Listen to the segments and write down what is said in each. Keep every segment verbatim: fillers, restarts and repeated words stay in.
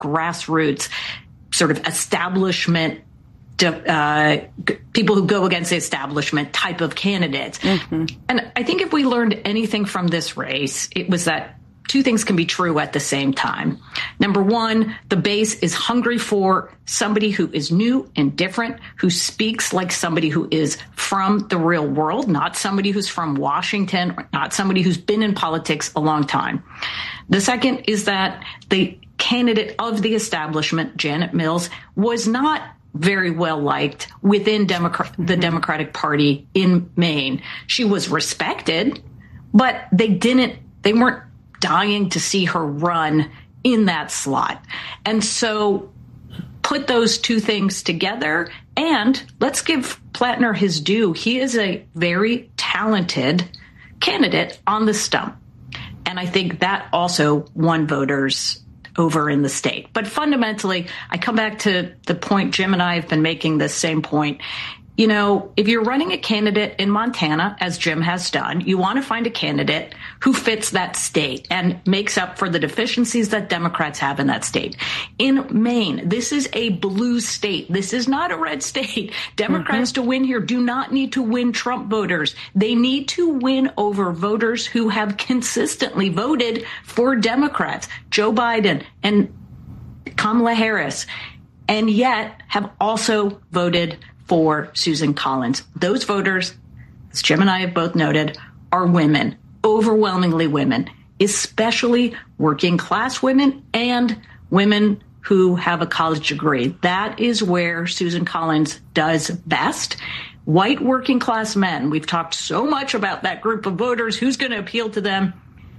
grassroots, sort of establishment, uh, people who go against the establishment type of candidates. Mm-hmm. And I think if we learned anything from this race, it was that two things can be true at the same time. Number one, the base is hungry for somebody who is new and different, who speaks like somebody who is from the real world, not somebody who's from Washington, or not somebody who's been in politics a long time. The second is that the candidate of the establishment, Janet Mills, was not very well liked within Democrat, the Democratic Party in Maine. She was respected, but they didn't, they weren't dying to see her run in that slot. And so put those two things together, and let's give Plattner his due. He is a very talented candidate on the stump. And I think that also won voters over in the state. But fundamentally, I come back to the point Jim and I have been making this same point. You know, if you're running a candidate in Montana, as Jim has done, you want to find a candidate who fits that state and makes up for the deficiencies that Democrats have in that state. In Maine, this is a blue state. This is not a red state. Democrats mm-hmm. to win here do not need to win Trump voters. They need to win over voters who have consistently voted for Democrats, Joe Biden and Kamala Harris, and yet have also voted for Susan Collins. Those voters, as Jim and I have both noted, are women, overwhelmingly women, especially working class women and women who have a college degree. That is where Susan Collins does best. White working class men, we've talked so much about that group of voters, who's going to appeal to them.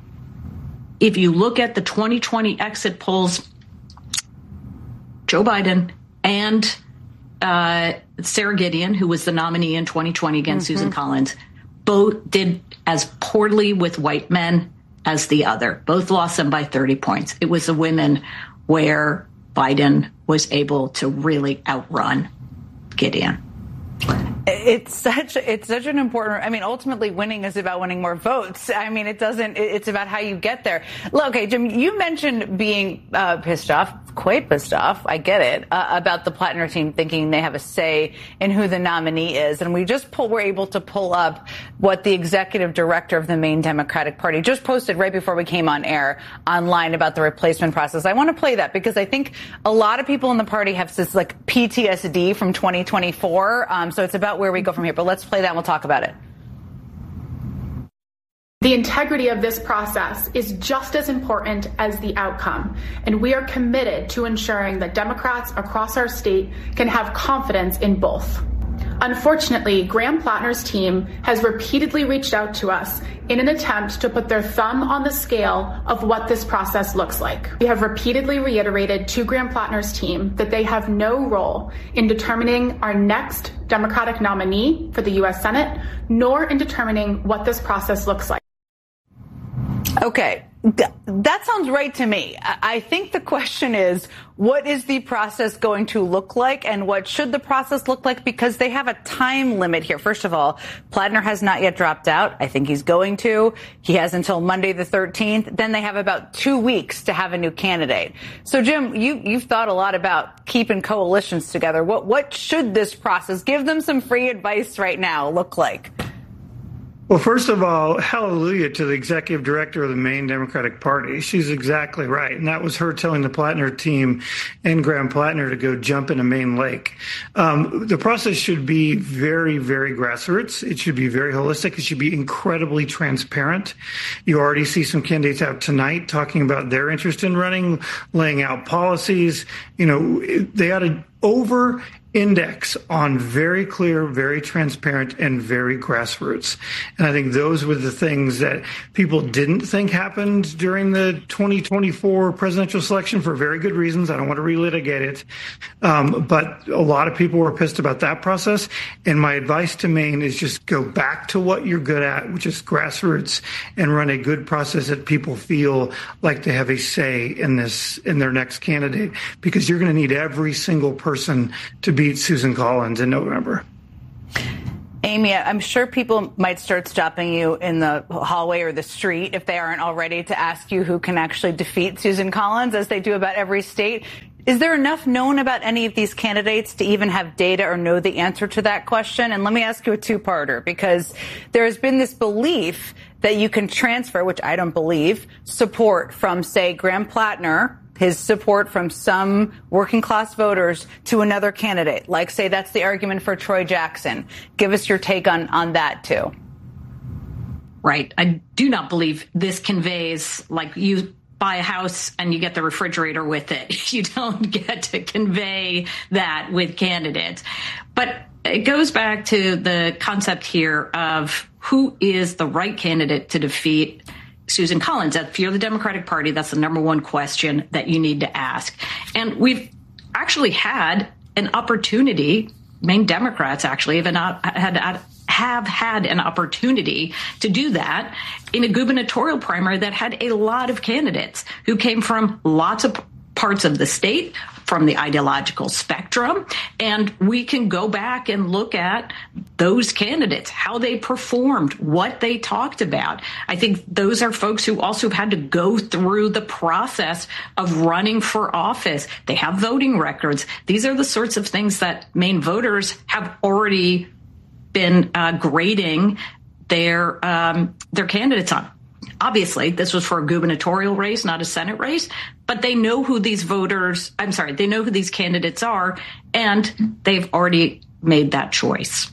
If you look at the twenty twenty exit polls, Joe Biden and Uh, Sarah Gideon, who was the nominee in twenty twenty against mm-hmm. Susan Collins, both did as poorly with white men as the other. Both lost them by thirty points. It was the women where Biden was able to really outrun Gideon. It's such it's such an important. I mean, ultimately, winning is about winning more votes. I mean, it doesn't. It's about how you get there. Look, okay, Jim, you mentioned being uh, pissed off, quite pissed off. I get it uh, about the Plattner team thinking they have a say in who the nominee is, and we just pull, were able to pull up what the executive director of the Maine Democratic Party just posted right before we came on air online about the replacement process. I want to play that because I think a lot of people in the party have this like P T S D from twenty twenty-four. Um, so it's about where we go from here, but let's play that and we'll talk about it. The integrity of this process is just as important as the outcome, and we are committed to ensuring that Democrats across our state can have confidence in both. Unfortunately, Graham Plattner's team has repeatedly reached out to us in an attempt to put their thumb on the scale of what this process looks like. We have repeatedly reiterated to Graham Plattner's team that they have no role in determining our next Democratic nominee for the U S Senate, nor in determining what this process looks like. Okay, that sounds right to me. I think the question is, what is the process going to look like and what should the process look like? Because they have a time limit here. First of all, Plattner has not yet dropped out. I think he's going to. He has until Monday the thirteenth. Then they have about two weeks to have a new candidate. So, Jim, you, you've thought a lot about keeping coalitions together. What, what should this process, give them some free advice right now, look like? Well, first of all, hallelujah to the executive director of the Maine Democratic Party. She's exactly right. And that was her telling the Plattner team and Graham Plattner to go jump in a Maine lake. Um, the process should be very, very grassroots. It should be very holistic. It should be incredibly transparent. You already see some candidates out tonight talking about their interest in running, laying out policies. You know, they ought to over index on very clear, very transparent, and very grassroots. And I think those were the things that people didn't think happened during the twenty twenty-four presidential selection for very good reasons. I don't want to relitigate it. Um, but a lot of people were pissed about that process. And my advice to Maine is just go back to what you're good at, which is grassroots, and run a good process that people feel like they have a say in this, in their next candidate, because you're going to need every single person to beat Susan Collins in November. Amy, I'm sure people might start stopping you in the hallway or the street if they aren't already to ask you who can actually defeat Susan Collins, as they do about every state. Is there enough known about any of these candidates to even have data or know the answer to that question? And let me ask you a two-parter, because there has been this belief that you can transfer, which I don't believe, support from, say, Graham Plattner, his support from some working class voters, to another candidate. Like, say, that's the argument for Troy Jackson. Give us your take on, on that, too. Right. I do not believe this conveys, like, you buy a house and you get the refrigerator with it. You don't get to convey that with candidates. But it goes back to the concept here of who is the right candidate to defeat Susan Collins. If you're the Democratic Party, that's the number one question that you need to ask. And we've actually had an opportunity, Maine Democrats actually have, an, had, have had an opportunity to do that in a gubernatorial primary that had a lot of candidates who came from lots of parts of the state, from the ideological spectrum. And we can go back and look at those candidates, how they performed, what they talked about. I think those are folks who also had to go through the process of running for office. They have voting records. These are the sorts of things that Maine voters have already been uh, grading their um, their candidates on. Obviously, this was for a gubernatorial race, not a Senate race, but they know who these voters, I'm sorry, they know who these candidates are, and they've already made that choice.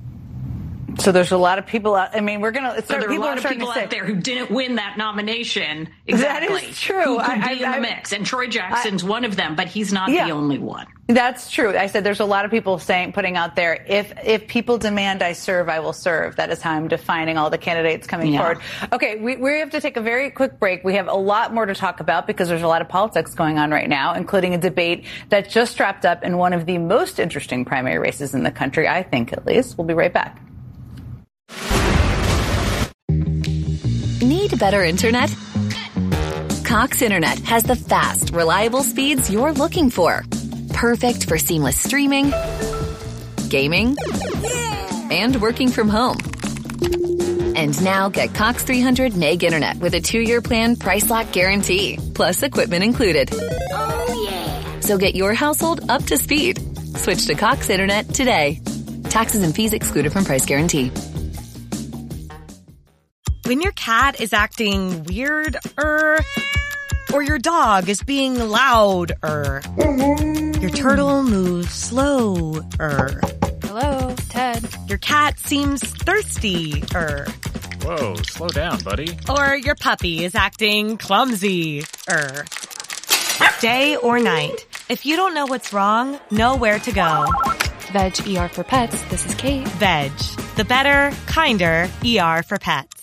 So there's a lot of people out. I mean, we're going to. So there are a lot of people out there who didn't win that nomination. Exactly. That is true. Who could I, be I, in the I, mix. And Troy Jackson's I, one of them, but he's not yeah, the only one. That's true. I said there's a lot of people saying, putting out there, if if people demand I serve, I will serve. That is how I'm defining all the candidates coming yeah. forward. Okay, we, we have to take a very quick break. We have a lot more to talk about because there's a lot of politics going on right now, including a debate that just wrapped up in one of the most interesting primary races in the country, I think at least. We'll be right back. Need better internet? Cox Internet has the fast, reliable speeds you're looking for. Perfect for seamless streaming, gaming, yeah! and working from home. And now get Cox three hundred meg internet with a two-year plan price lock guarantee, plus equipment included. Oh, yeah! So get your household up to speed. Switch to Cox Internet today. Taxes and fees excluded from price guarantee. When your cat is acting weird, er, or your dog is being loud, er, your turtle moves slow, er. Hello, Ted. Your cat seems thirsty, er. Whoa, slow down, buddy. Or your puppy is acting clumsy, er. Day or night, if you don't know what's wrong, know where to go. Veg E R for Pets. This is Kate. Veg, the better, kinder E R for pets.